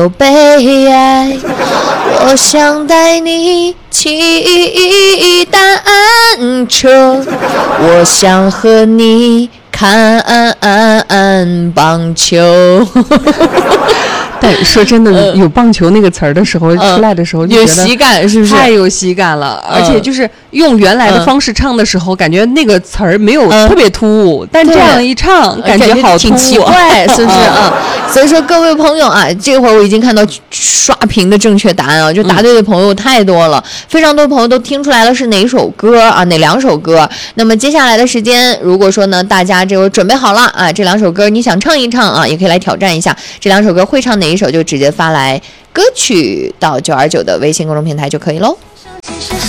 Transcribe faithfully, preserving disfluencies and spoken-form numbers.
有悲哀，我想带你骑单车，我想和你看棒球。 但说真的，呃、有棒球那个词儿的时候，呃、出来的时候就觉得有喜感，是不是？ 太有喜感了，呃、而且就是用原来的方式唱的时候，呃、感觉那个词儿没有特别突兀，呃、但这样一唱，感觉好突兀， 挺奇怪，是不是啊？所以说各位朋友啊，这会儿我已经看到刷屏的正确答案啊，就答对的朋友太多了，嗯、非常多朋友都听出来了是哪首歌啊，哪两首歌。那么接下来的时间，如果说呢大家这个准备好了啊，这两首歌你想唱一唱啊，也可以来挑战一下。这两首歌会唱哪一首，就直接发来歌曲到九二九的微信公众平台就可以喽。